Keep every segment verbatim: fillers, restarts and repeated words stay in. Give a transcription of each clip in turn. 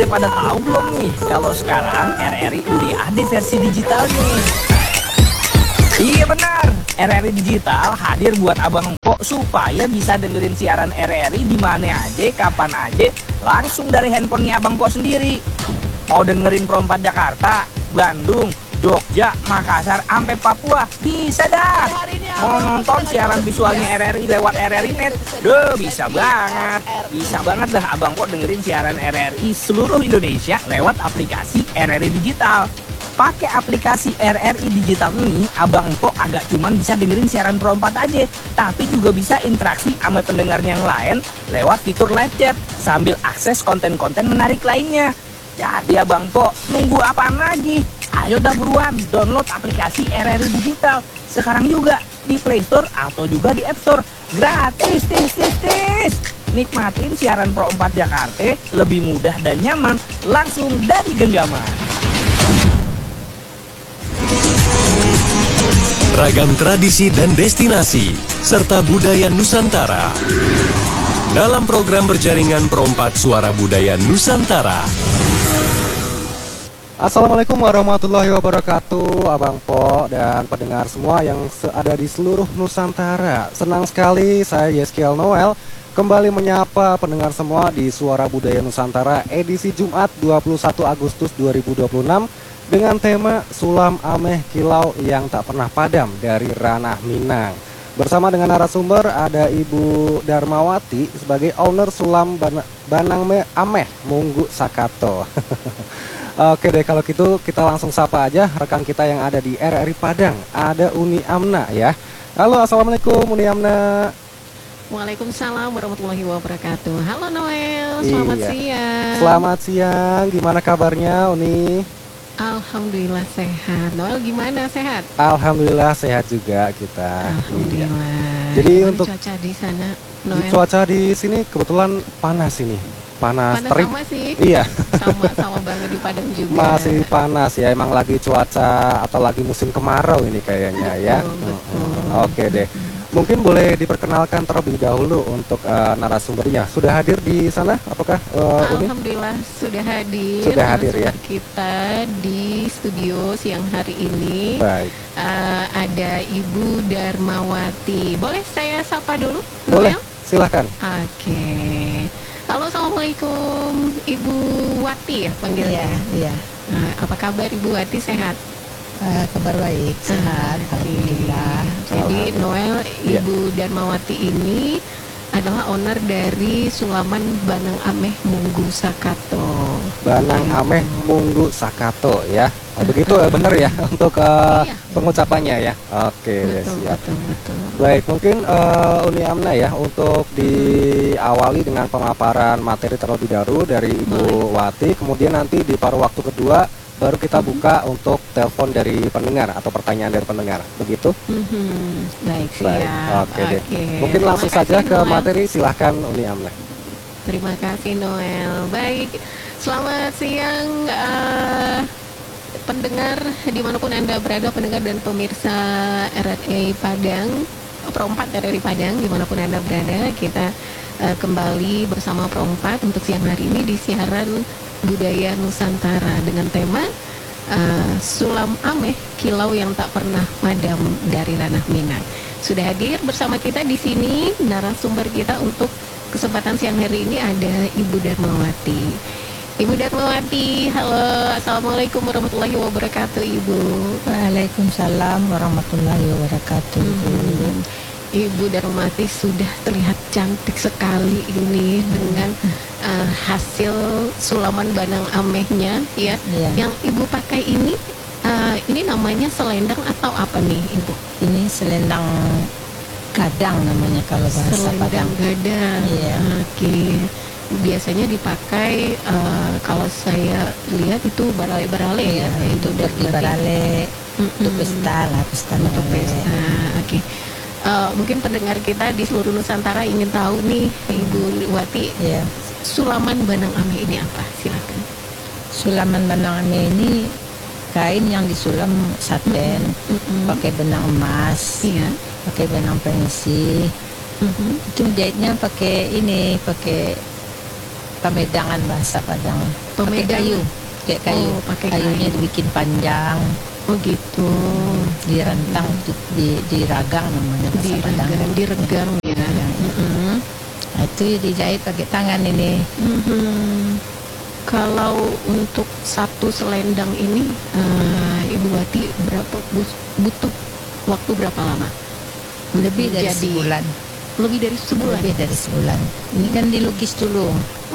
udah pada tahu belum nih kalau sekarang R R I udah ada versi digital nih? Iya benar, R R I Digital hadir buat abang empok supaya bisa dengerin siaran R R I di mana aja, kapan aja, langsung dari handphonenya abang empok sendiri. Mau dengerin Pro empat Jakarta, Bandung, Jogja, Makassar, sampai Papua, bisa dah. Mau nonton siaran visualnya R R I lewat R R I Net, deh bisa banget. Bisa banget dah abang empok dengerin siaran R R I seluruh Indonesia lewat aplikasi R R I Digital. Pakai aplikasi R R I Digital ini, abang empok agak cuman bisa dengerin siaran Pro empat aja, tapi juga bisa interaksi sama pendengar yang lain lewat fitur live chat sambil akses konten-konten menarik lainnya. Jadi abang empok nunggu apaan lagi? Ayo dah buruan download aplikasi R R I Digital sekarang juga di Play Store atau juga di App Store. Gratis, tis, tis, tis. Nikmatin siaran Pro empat Jakarta lebih mudah dan nyaman langsung dari genggaman. Ragam tradisi dan destinasi serta budaya Nusantara dalam program berjaringan Pro empat Suara Budaya Nusantara. Assalamualaikum warahmatullahi wabarakatuh, Abang Po dan pendengar semua yang ada di seluruh Nusantara. Senang sekali saya Yeskiel Noel kembali menyapa pendengar semua di Suara Budaya Nusantara edisi Jumat dua puluh satu Agustus dua ribu dua puluh enam dengan tema Sulam Ameh Kilau yang Tak Pernah Padam dari Ranah Minang. Bersama dengan narasumber ada Ibu Darmawati sebagai owner Sulam Ban Banang Ameh Munggu Sakato. Oke deh, kalau gitu kita langsung sapa aja rekan kita yang ada di R R I Padang. Ada Uni Amna ya. Halo, assalamualaikum Uni Amna. Waalaikumsalam warahmatullahi wabarakatuh. Halo Noel, selamat iya. siang. Selamat siang, gimana kabarnya Uni? Alhamdulillah sehat. Noel gimana, sehat? Alhamdulillah sehat juga kita. Alhamdulillah. Iya. Jadi gimana untuk cuaca di sana, Noel? Cuaca di sini kebetulan panas ini. Panas, Panas terik. sama sih. Iya. Sama sama banget di Padang juga. Masih panas ya, emang lagi cuaca atau lagi musim kemarau ini kayaknya ya. Betul, betul. Hmm, Oke deh. Mungkin boleh diperkenalkan terlebih dahulu untuk uh, narasumbernya. Sudah hadir di sana? Apakah uh, Uni? Alhamdulillah sudah hadir. Sudah hadir ya. Kita di studio siang hari ini. Baik. Uh, ada Ibu Darmawati. Boleh saya sapa dulu? Boleh. Noel? Silahkan. Oke. Halo, assalamualaikum Ibu Wati ya panggilnya. Iya, iya. Nah, apa kabar Ibu Wati, sehat? Uh, kabar baik, sehat, alhamdulillah. Jadi Noel, Iya. Ibu Darmawati ini adalah owner dari Sulaman Banang Ameh Munggu Sakato. Banang Ameh Munggu Sakato ya. Oh, begitu ya, benar ya untuk uh, Iya. pengucapannya ya. Oke, Betul, siap. betul, betul. Baik, mungkin uh, Uni Amna ya untuk diawali dengan pemaparan materi terlebih dahulu dari Ibu Wati, kemudian nanti di paruh waktu kedua baru kita buka untuk telepon dari pendengar atau pertanyaan dari pendengar. Begitu? Mhm. Baik, Baik. siap. Oke deh. Mungkin Terima langsung kasih, saja ke Noel. materi, silahkan Uni Amna. Terima kasih Noel. Baik, selamat siang uh, pendengar dimanapun Anda berada, pendengar dan pemirsa R R I Padang, Pro empat R R I Padang, dimanapun Anda berada. Kita uh, kembali bersama Pro empat untuk siang hari ini di siaran Budaya Nusantara dengan tema uh, Sulam Ameh Kilau yang Tak Pernah Padam dari Ranah Minang. Sudah hadir bersama kita di sini narasumber kita untuk kesempatan siang hari ini ada Ibu Darmawati. Ibu Darmawati, halo, assalamualaikum warahmatullahi wabarakatuh, Ibu. Waalaikumsalam warahmatullahi wabarakatuh. Hmm, Ibu Darmawati sudah terlihat cantik sekali ini dengan uh, hasil sulaman Banang Amehnya, ya. Iya. Yang Ibu pakai ini, uh, ini namanya selendang atau apa nih, Ibu? Ini selendang gadang namanya kalau bahasa Selendang Padang. gadang. Iya. Oke. Biasanya dipakai uh, kalau saya lihat itu barale-barale ya, itu Untuk di barale, untuk pesta lah, pesta untuk barale. pesta. Oke. Uh, mungkin pendengar kita di seluruh Nusantara ingin tahu nih, Ibu Wati, Iya. sulaman Banang Ameh ini apa? Silakan. Sulaman Banang Ameh ini kain yang disulam saten, Mm-mm. pakai benang emas, Iya. pakai benang pensi. Mhm. Itu jahitnya pakai ini, pakai pemedangan bahasa Padang. Pakai Pemedangan. kayu, kayak kayu. Oh, pakai Kayunya kayu. dibikin panjang, Oh gitu. direntang, di, diragang namanya bahasa Padang. Diregang, diregang ya. Mm-mm. Nah, itu dijahit pakai tangan ini. Mhm. Kalau untuk satu selendang ini, eh, Ibu Wati berapa bus- butuh waktu berapa lama? Lebih dari Jadi- sebulan. Lebih dari sebulan. Lebih dari sebulan. Ini kan dilukis dulu.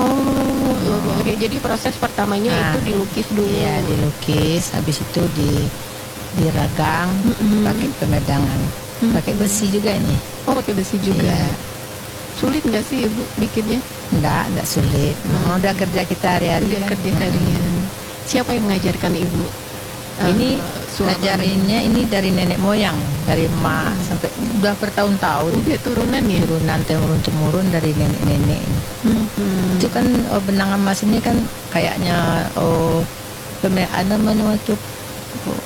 Oh, oke. Jadi proses pertamanya Nah, itu dilukis dulu. Iya, dilukis. Habis itu di diragang Mm-mm. pakai pemedangan. Mm-mm. Pakai besi juga ini. Oh, pakai besi juga. Iya. Sulit nggak sih Ibu bikinnya? Enggak, enggak sulit. Hmm. Udah kerja kita hari-hari. Udah kan. kerja harian. Siapa yang mengajarkan Ibu? Ini Eh, Sulaman. ngajarinnya ini dari nenek moyang, dari emak sampai udah bertahun-tahun. Udah turunan ya? Turunan temurun temurun dari nenek-nenek. Mhm. Itu kan oh, benang emas ini kan kayaknya oh peme- ada namanya itu oh,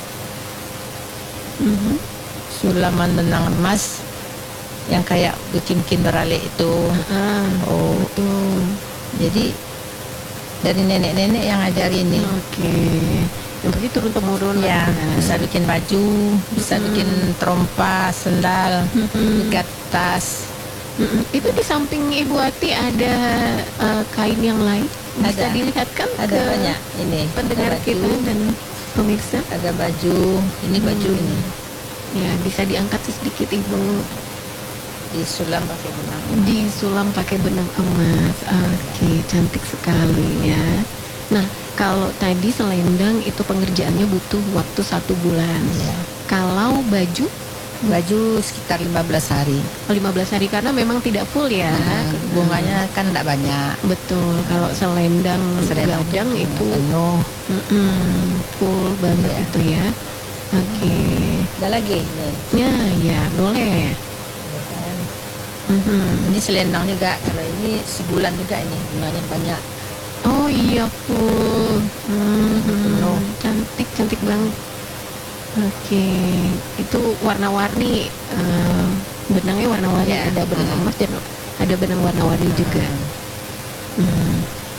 Mhm. sulaman benang emas yang kayak bikin-bikin beralik itu. Ah, Oh, betul. jadi dari nenek-nenek yang ngajari ini. Oke. Yang berarti turun temurun Ya, lah. bisa bikin baju, bisa Mm-mm. bikin trompa, sendal, Mm-mm. ikat tas. Mm-mm. Itu di samping Ibu Ati ada eh, kain yang lain. Bisa Ada. dilihatkan Ada ke banyak ini. pendengar ada baju, kita dan pemirsa. ada baju, ini baju Hmm. ini Ya, bisa diangkat sedikit Ibu. disulam pakai benang. Disulam pakai benang emas. Oke, cantik sekali ya. Nah, kalau tadi selendang itu pengerjaannya butuh waktu satu bulan. Ya. Kalau baju Baju sekitar lima belas hari. lima belas hari karena memang tidak full ya. Nah, bunganya kan tidak banyak. Betul. Kalau selendang Selendang gadang itu penuh. mm-mm, full banget Iya. itu ya. Oke. Ada lagi nih. Ya, ya, boleh. Mhm. Ini selendang juga. Kalau ini sebulan juga ini bunganya banyak. Oh iya full. Mhm. Penuh. Cantik, cantik banget. Oke, itu warna-warni. eh, benangnya warna-warni. Ya. Ada benang emas dan ada benang warna-warni juga. Hmm.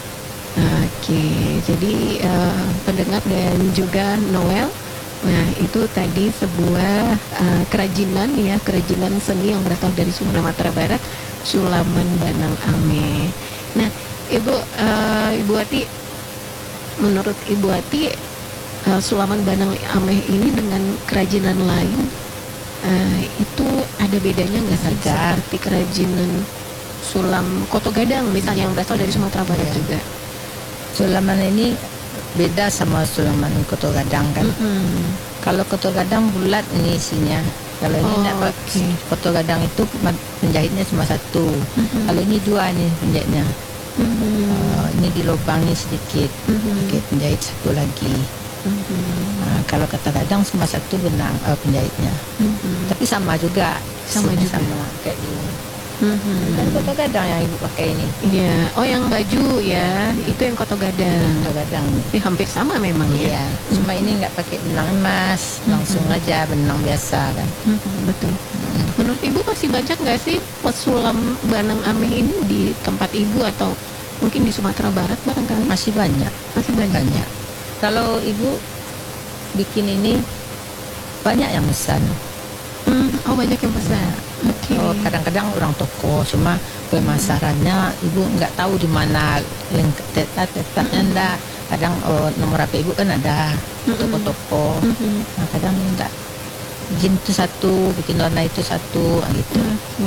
Oke, jadi eh, pendengar dan juga Noel, nah itu tadi sebuah eh, kerajinan ya, kerajinan seni yang berasal dari Sumatera Barat, Sulaman Banang Ame. Nah, Ibu eh, Ibu Ati, menurut Ibu Ati, eh, Sulaman Banang Ame ini dengan kerajinan lain eh, itu ada bedanya nggak sih? Ada. Seperti kerajinan sulam Koto Gadang misalnya yang berasal dari Sumatera Barat Ya. juga. Sulaman ini beda sama sulaman koto gadang kan. Mm-mm. Kalau koto gadang bulat ini isinya. Kalau ini Oh, dapat oke. koto gadang itu ma- penjahitnya cuma satu. Mhm. Kalau ini dua nih penjahitnya. Mhm. Oh, ini dilubangi sedikit. Mhm. Oke, penjahit satu lagi. Mhm. Nah, kalau kata gadang cuma satu benang eh, penjahitnya. Mhm. Tapi sama juga. Sama Sini juga. Sama kayak ini. Mhm. Dan koto gadang yang ibu pakai ini. Iya. Oh, yang baju ya, itu yang Koto Gadang. Koto gadang. Eh, hampir sama memang ya. Iya. Cuma ini nggak pakai benang emas, langsung aja benang biasa kan. Mhm, betul. Menurut Ibu masih banyak nggak sih pesulam Banang Ame ini di tempat Ibu atau mungkin di Sumatera Barat barangkali? Masih banyak. Masih banyak. Banyak. Kalau ibu bikin ini banyak yang pesan. Hmm, oh, banyak yang pesan. Oke. Oh, kadang-kadang orang toko, cuma pemasarannya ibu nggak tahu di mana lengkap tetap-tetapnya enggak. Kadang oh, nomor H P ibu kan ada toko-toko. Mhm. Nah, kadang enggak. Bikin itu satu, bikin warna itu satu, gitu. Oke.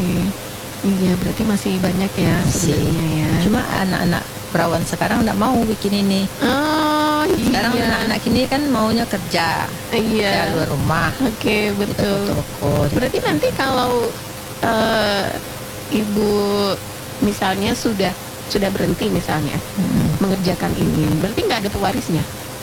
Iya, berarti masih banyak ya Masih. sebenarnya ya. Cuma anak-anak perawan sekarang nggak mau bikin ini. Oh, Sekarang iya. anak-anak ini kan maunya kerja, Iya. kerja luar rumah, Oke, di betul. toko-toko. di- Berarti nanti kalau eh, Ibu misalnya sudah sudah berhenti misalnya Hmm, mengerjakan ini, berarti nggak ada pewarisnya?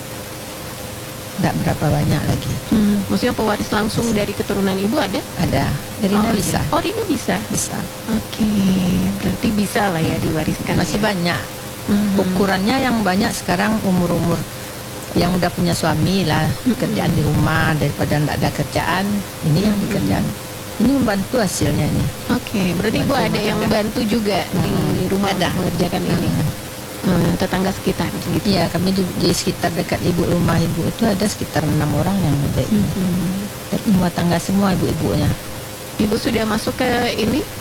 nggak berapa banyak lagi. Maksudnya pewaris langsung dari keturunan Ibu ada? Ada, Rina Oh, bisa, Oh, Rina bisa. bisa. Oke, berarti bisa lah ya diwariskan. Masih ya? banyak. Mhm. Ukurannya yang banyak sekarang umur-umur yang udah punya suami lah, kerjaan di rumah daripada nggak ada kerjaan, ini yang dikerjaan. ini membantu hasilnya ini. Oke, berarti Ibu Bantu ada yang rumah membantu juga di Hmm, rumah ada. untuk mengerjakan ini. Hmm, tetangga sekitar gitu. Iya, kami di, di sekitar dekat ibu rumah ibu itu ada sekitar enam orang yang ada. Hmm. Dan rumah tangga semua ibu-ibunya. Ibu sudah masuk ke ini